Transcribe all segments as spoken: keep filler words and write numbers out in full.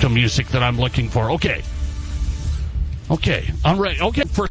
the music that I'm looking for. Okay. Okay. I'm ready. Okay. For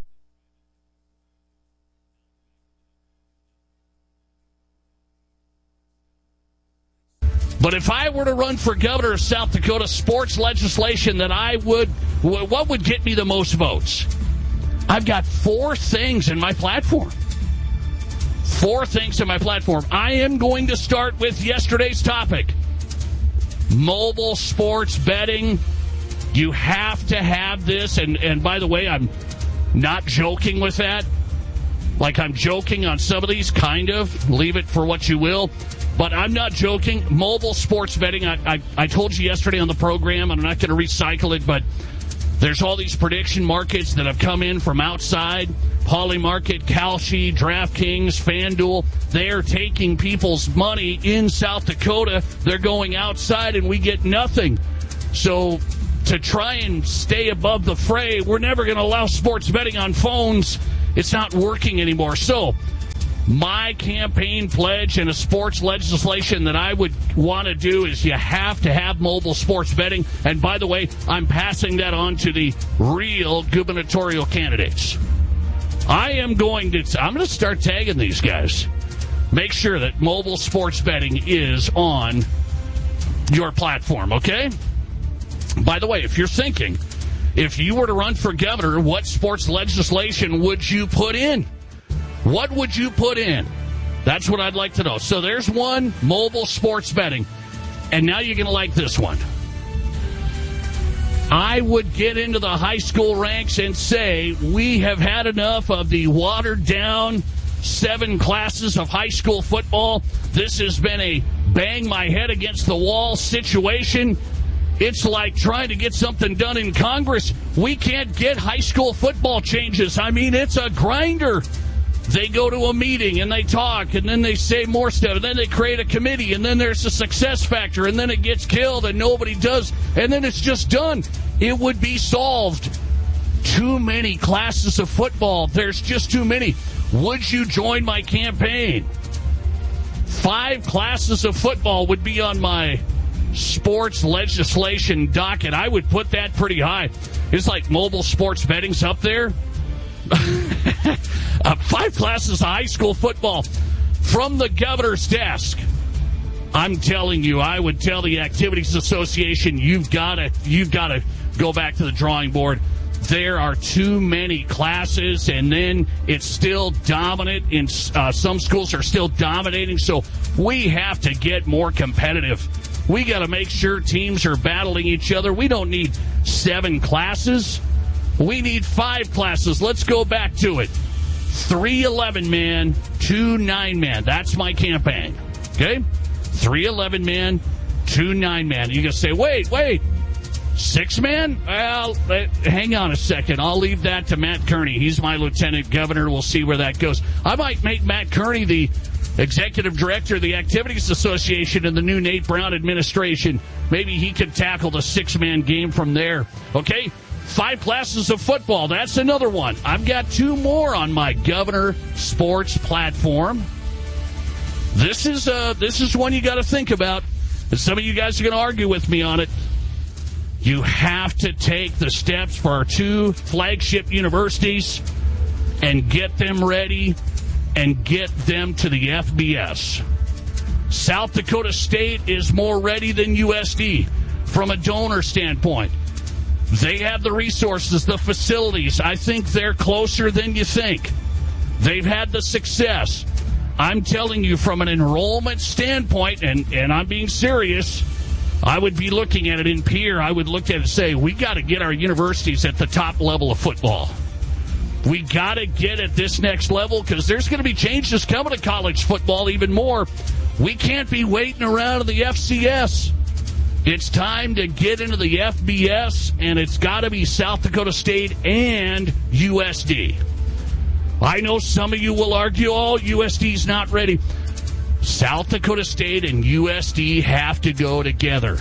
But if I were to run for governor of South Dakota, sports legislation that I would, what would get me the most votes? I've got four things in my platform. Four things in my platform. I am going to start with yesterday's topic. Mobile sports betting. You have to have this. And, and by the way, I'm not joking with that. Like I'm joking on some of these, kind of. Leave it for what you will. But I'm not joking. Mobile sports betting, I, I, I told you yesterday on the program, and I'm not going to recycle it, but there's all these prediction markets that have come in from outside. Polymarket, Kalshi, DraftKings, FanDuel. They are taking people's money in South Dakota. They're going outside, and we get nothing. So to try and stay above the fray, we're never going to allow sports betting on phones. It's not working anymore. So my campaign pledge and a sports legislation that I would want to do is you have to have mobile sports betting. And by the way, I'm passing that on to the real gubernatorial candidates. I am going to, I'm going to start tagging these guys. Make sure that mobile sports betting is on your platform, okay? By the way, if you're thinking, if you were to run for governor, what sports legislation would you put in? What would you put in? That's what I'd like to know. So there's one, mobile sports betting. And now you're going to like this one. I would get into the high school ranks and say we have had enough of the watered-down seven classes of high school football. This has been a bang my head against the wall situation. It's like trying to get something done in Congress. We can't get high school football changes. I mean, it's a grinder. They go to a meeting and they talk and then they say more stuff and then they create a committee and then there's a success factor and then it gets killed and nobody does and then it's just done. It would be solved. Too many classes of football. There's just too many. Would you join my campaign? Five classes of football would be on my sports legislation docket. I would put that pretty high. It's like mobile sports betting's up there. uh, five classes of high school football from the governor's desk. I'm telling you, I would tell the Activities Association, you've got to, you've got to go back to the drawing board. There are too many classes, and then it's still dominant. In uh, some schools are still dominating, so we have to get more competitive. We got to make sure teams are battling each other. We don't need seven classes. We need five classes. Let's go back to it. Three eleven-man, two nine-man. That's my campaign. Okay? Three eleven-man, two nine-man. You can say, wait, wait. Six-man? Well, hang on a second. I'll leave that to Matt Kearney. He's my lieutenant governor. We'll see where that goes. I might make Matt Kearney the executive director of the Activities Association in the new Nate Brown administration. Maybe he could tackle the six-man game from there. Okay? Five classes of football. That's another one. I've got two more on my Governor Sports platform. This is uh, this is one you got to think about. And some of you guys are going to argue with me on it. You have to take the steps for our two flagship universities and get them ready and get them to the F B S. South Dakota State is more ready than U S D from a donor standpoint. They have the resources, the facilities. I think they're closer than you think. They've had the success. I'm telling you from an enrollment standpoint, and, and I'm being serious, I would be looking at it in Pierre. I would look at it and say, we got to get our universities at the top level of football. We got to get at this next level because there's going to be changes coming to college football even more. We can't be waiting around in the F C S. It's time to get into the F B S, and it's got to be South Dakota State and U S D. I know some of you will argue, oh, U S D's not ready. South Dakota State and U S D have to go together.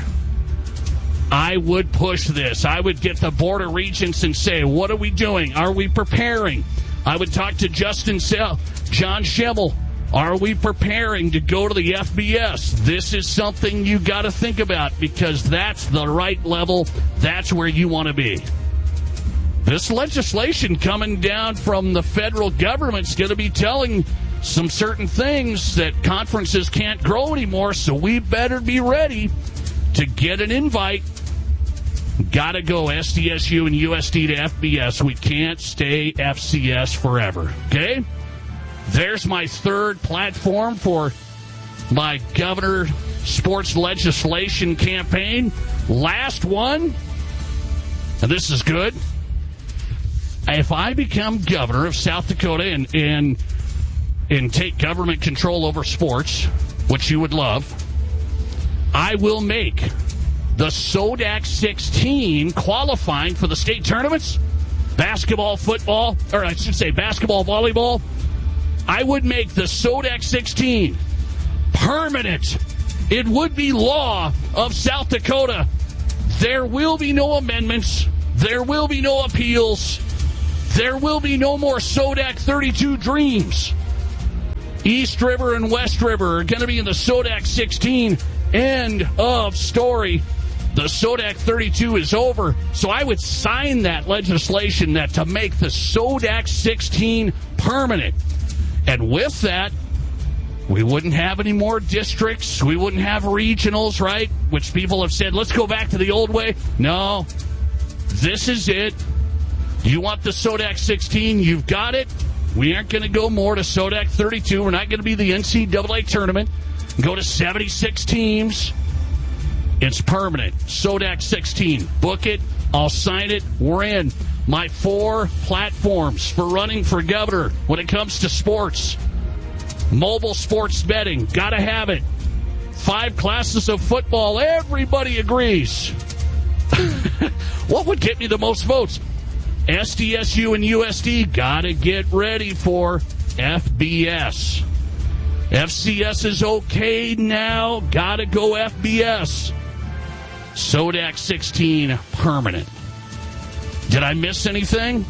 I would push this. I would get the Board of Regents and say, what are we doing? Are we preparing? I would talk to Justin Sell, John Schemmel, Are we preparing to go to the F B S? This is something you got to think about because that's the right level. That's where you want to be. This legislation coming down from the federal government's going to be telling some certain things that conferences can't grow anymore, so we better be ready to get an invite. Got to go S D S U and U S D to F B S. We can't stay F C S forever, okay? There's my third platform for my governor sports legislation campaign. Last one, and this is good. If I become governor of South Dakota and and and take government control over sports, which you would love, I will make the SODAC sixteen qualifying for the state tournaments, basketball, football, or I should say basketball, volleyball. I would make the SODAC sixteen permanent. It would be law of South Dakota. There will be no amendments. There will be no appeals. There will be no more SODAC thirty-two dreams. East River and West River are going to be in the SODAC sixteen. End of story. The SODAC thirty-two is over. So I would sign that legislation that to make the SODAC sixteen permanent. And with that, we wouldn't have any more districts. We wouldn't have regionals, right? Which people have said, let's go back to the old way. No, this is it. You want the SODAC sixteen? You've got it. We aren't going to go more to SODAC thirty-two. We're not going to be the N C double A tournament. Go to seventy-six teams. It's permanent. SODAC sixteen. Book it. I'll sign it. We're in. My four platforms for running for governor when it comes to sports. Mobile sports betting. Got to have it. Five classes of football. Everybody agrees. What would get me the most votes? S D S U and U S D. Got to get ready for F B S. F C S is okay now. Got to go F B S. SODAC sixteen permanent. Did I miss anything?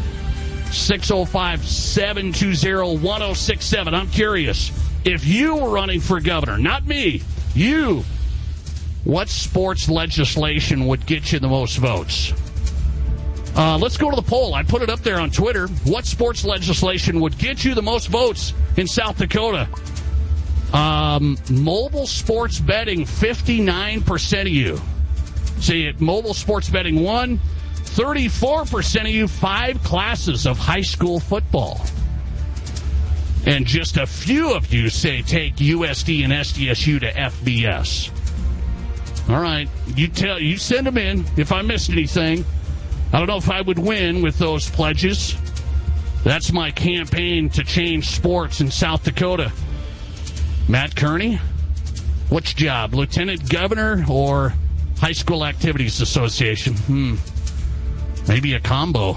six oh five, seven two zero, one oh six seven. I'm curious. If you were running for governor, not me, you, what sports legislation would get you the most votes? Uh, let's go to the poll. I put it up there on Twitter. What sports legislation would get you the most votes in South Dakota? Um, mobile sports betting, fifty-nine percent of you. See, it, mobile sports betting won. thirty-four percent of you, five classes of high school football. And just a few of you say take U S D and S D S U to F B S. All right, you tell, you send them in if I missed anything. I don't know if I would win with those pledges. That's my campaign to change sports in South Dakota. Matt Kearney, which job? Lieutenant governor or high school activities association? Hmm. Maybe a combo.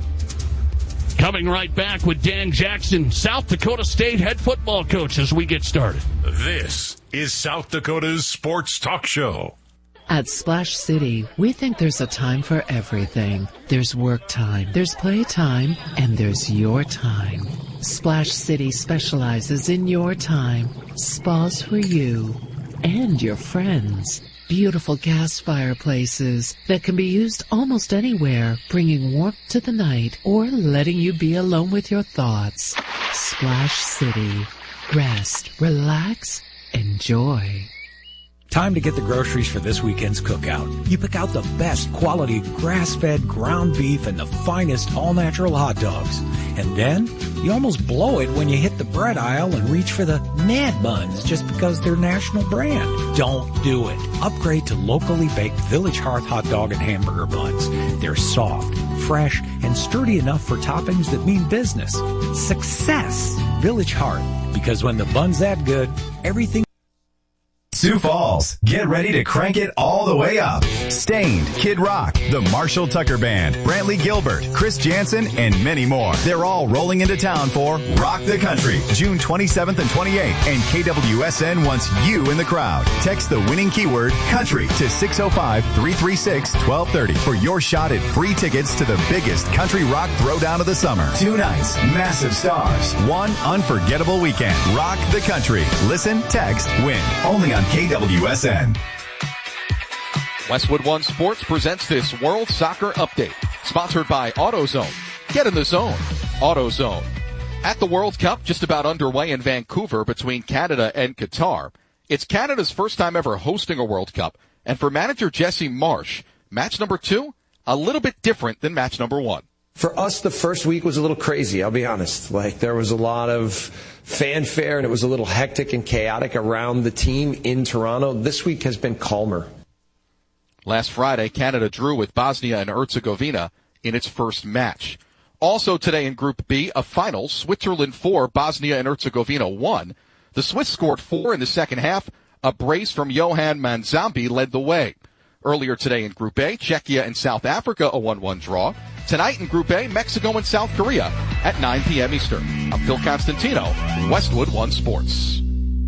Coming right back with Dan Jackson, South Dakota State head football coach, as we get started. This is South Dakota's Sports Talk Show. At Splash City, we think there's a time for everything. There's work time, there's play time, and there's your time. Splash City specializes in your time. Spas for you and your friends. Beautiful gas fireplaces that can be used almost anywhere, bringing warmth to the night or letting you be alone with your thoughts. Splash City. Rest, relax, enjoy. Time to get the groceries for this weekend's cookout. You pick out the best quality grass-fed ground beef and the finest all-natural hot dogs. And then you almost blow it when you hit the bread aisle and reach for the Mad Buns just because they're national brand. Don't do it. Upgrade to locally baked Village Hearth hot dog and hamburger buns. They're soft, fresh, and sturdy enough for toppings that mean business. Success! Village Hearth. Because when the bun's that good, everything Sioux Falls, get ready to crank it all the way up. Stained, Kid Rock, the Marshall Tucker Band, Brantley Gilbert, Chris Jansen, and many more. They're all rolling into town for Rock the Country, June twenty-seventh and twenty-eighth, and K W S N wants you in the crowd. Text the winning keyword country to six oh five, three three six, one two three oh for your shot at free tickets to the biggest country rock throwdown of the summer. Two nights, massive stars, one unforgettable weekend. Rock the Country. Listen, text, win. Only on K W S N. Westwood One Sports presents this World Soccer Update, sponsored by AutoZone. Get in the zone. AutoZone. At the World Cup, just about underway in Vancouver between Canada and Qatar. It's Canada's first time ever hosting a World Cup, and for manager Jesse Marsch, match number two, a little bit different than match number one. For us, the first week was a little crazy, I'll be honest. Like, there was a lot of fanfare, and it was a little hectic and chaotic around the team in Toronto. This week has been calmer. Last Friday, Canada drew with Bosnia and Herzegovina in its first match. Also today in Group B, a final, Switzerland four, Bosnia and Herzegovina one. The Swiss scored four in the second half. A brace from Johan Manzambi led the way. Earlier today in Group A, Czechia and South Africa, a one one draw. Tonight in Group A, Mexico and South Korea at nine p.m. Eastern. I'm Phil Constantino, Westwood One Sports.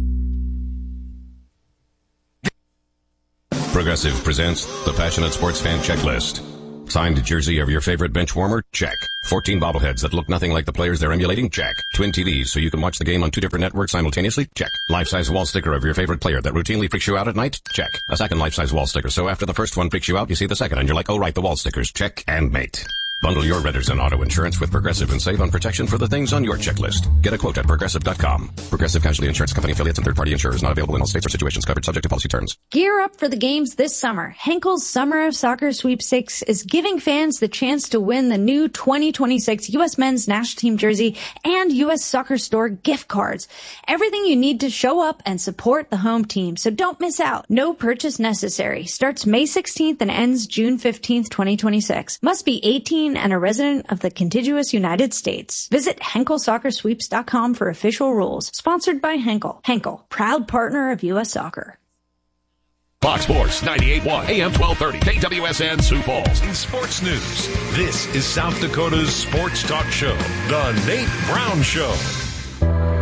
Progressive presents the Passionate Sports Fan Checklist. Signed jersey of your favorite bench warmer? Check. fourteen bobbleheads that look nothing like the players they're emulating? Check. Twin T Vs so you can watch the game on two different networks simultaneously? Check. Life-size wall sticker of your favorite player that routinely freaks you out at night? Check. A second life-size wall sticker so after the first one freaks you out, you see the second and you're like, oh right, the wall stickers. Check and mate. Bundle your renters and auto insurance with Progressive and save on protection for the things on your checklist. Get a quote at Progressive dot com. Progressive Casualty Insurance Company affiliates and third-party insurers not available in all states or situations covered subject to policy terms. Gear up for the games this summer. Henkel's Summer of Soccer Sweepstakes is giving fans the chance to win the new twenty twenty-six U S Men's National Team jersey and U S Soccer Store gift cards. Everything you need to show up and support the home team, so don't miss out. No purchase necessary. Starts May sixteenth and ends June fifteenth, twenty twenty-six. Must be eighteen and a resident of the contiguous United States. Visit Henkel Soccer Sweeps dot com for official rules. Sponsored by Henkel. Henkel, proud partner of U S Soccer. Fox Sports ninety-eight point one, A M twelve thirty, K W S N Sioux Falls. In sports news, this is South Dakota's sports talk show, The Nate Brown Show.